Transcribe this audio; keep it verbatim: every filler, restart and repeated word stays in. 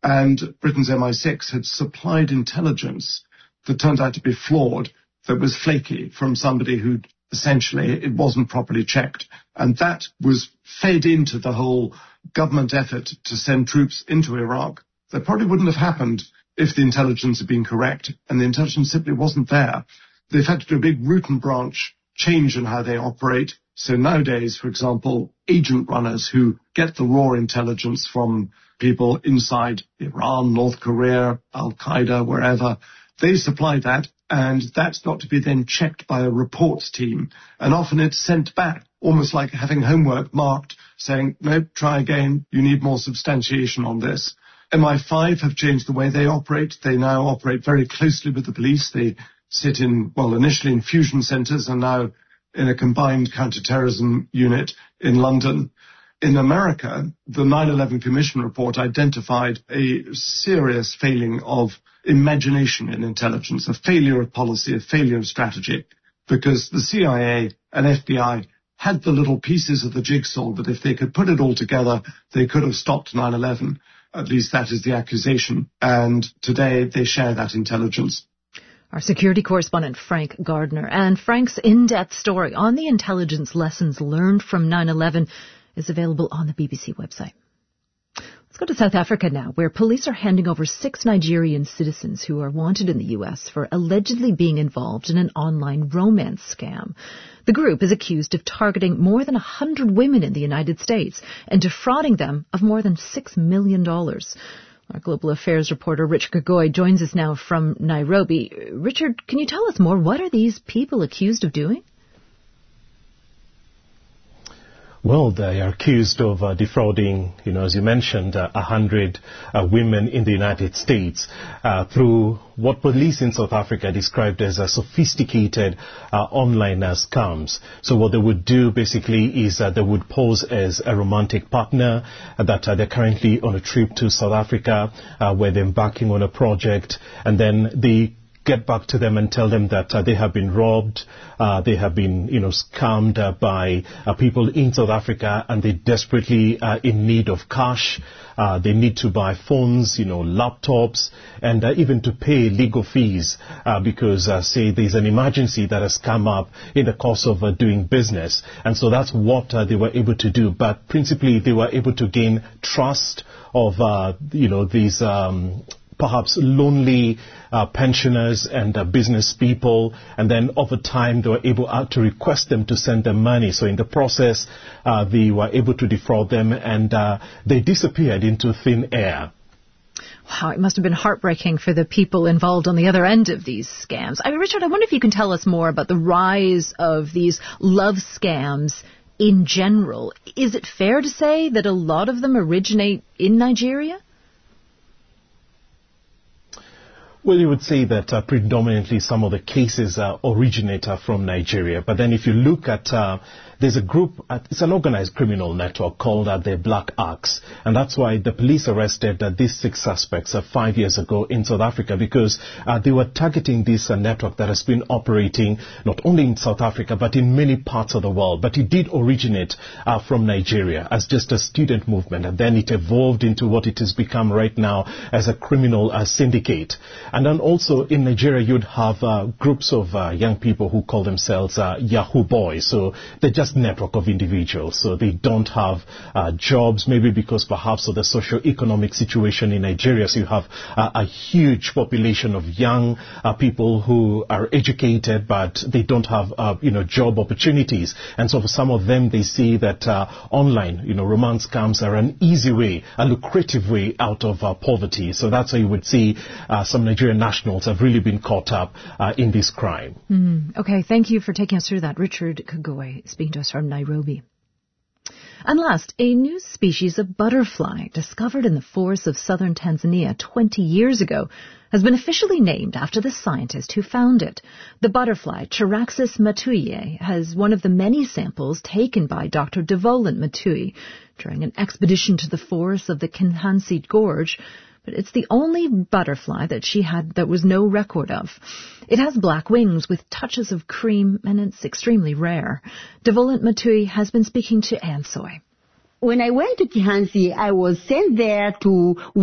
And Britain's M I six had supplied intelligence that turned out to be flawed, that was flaky from somebody who essentially it wasn't properly checked. And that was fed into the whole government effort to send troops into Iraq. That probably wouldn't have happened if the intelligence had been correct, and the intelligence simply wasn't there. They've had to do a big root and branch change in how they operate. So nowadays, for example, agent runners who get the raw intelligence from people inside Iran, North Korea, Al-Qaeda, wherever, they supply that, and that's got to be then checked by a reports team. And often it's sent back, almost like having homework marked, saying, no, try again, you need more substantiation on this. M I five have changed the way they operate. They now operate very closely with the police. They sit in, well, initially in fusion centres and now in a combined counter-terrorism unit in London. In America, the nine eleven Commission report identified a serious failing of imagination in intelligence, a failure of policy, a failure of strategy, because the C I A and F B I had the little pieces of the jigsaw that if they could put it all together, they could have stopped nine eleven. At least that is the accusation. And today they share that intelligence. Our security correspondent, Frank Gardner. And Frank's in-depth story on the intelligence lessons learned from nine eleven is available on the B B C website. Let's go to South Africa now, where police are handing over six Nigerian citizens who are wanted in the U S for allegedly being involved in an online romance scam. The group is accused of targeting more than one hundred women in the United States and defrauding them of more than six million dollars. Our global affairs reporter Richard Kagoy joins us now from Nairobi. Richard, can you tell us more? What are these people accused of doing? Well, they are accused of uh, defrauding, you know, as you mentioned, uh, one hundred uh, women in the United States uh, through what police in South Africa described as a sophisticated uh, online uh, scams. So what they would do basically is uh, they would pose as a romantic partner, uh, that uh, they're currently on a trip to South Africa uh, where they're embarking on a project, and then they get back to them and tell them that uh, they have been robbed, uh, they have been, you know, scammed uh, by uh, people in South Africa, and they're desperately uh, in need of cash. Uh, they need to buy phones, you know, laptops, and uh, even to pay legal fees uh, because, uh, say, there's an emergency that has come up in the course of uh, doing business. And so that's what uh, they were able to do. But principally, they were able to gain trust of, uh, you know, these um perhaps lonely uh, pensioners and uh, business people, and then over time they were able uh, to request them to send them money. So in the process, uh, they were able to defraud them, and uh, they disappeared into thin air. Wow, it must have been heartbreaking for the people involved on the other end of these scams. I mean, Richard, I wonder if you can tell us more about the rise of these love scams in general. Is it fair to say that a lot of them originate in Nigeria? Well, you would say that uh, predominantly some of the cases uh, originate uh, from Nigeria. But then if you look at, uh, there's a group, uh, it's an organized criminal network called uh, the Black Axe. And that's why the police arrested uh, these six suspects uh, five years ago in South Africa, because uh, they were targeting this uh, network that has been operating not only in South Africa, but in many parts of the world. But it did originate uh, from Nigeria as just a student movement. And then it evolved into what it has become right now as a criminal uh, syndicate. And then also in Nigeria, you'd have uh, groups of uh, young people who call themselves uh, Yahoo boys. So they're just network of individuals. So they don't have uh, jobs, maybe because perhaps of the socio-economic situation in Nigeria. So you have uh, a huge population of young uh, people who are educated, but they don't have, uh, you know, job opportunities. And so for some of them, they see that uh, online, you know, romance scams are an easy way, a lucrative way out of uh, poverty. So that's why you would see uh, some Nigerian nationals have really been caught up uh, in this crime. Mm, okay, thank you for taking us through that. Richard Kagoy speaking to us from Nairobi. And last, a new species of butterfly discovered in the forests of southern Tanzania twenty years ago has been officially named after the scientist who found it. The butterfly, Charaxus matui, has one of the many samples taken by Doctor Devolent Matui during an expedition to the forests of the Kinhansi Gorge, but it's the only butterfly that she had that was no record of. It has black wings with touches of cream, and it's extremely rare. Devolent Matui has been speaking to Anne Soy. When I went to Kihansi, I was sent there to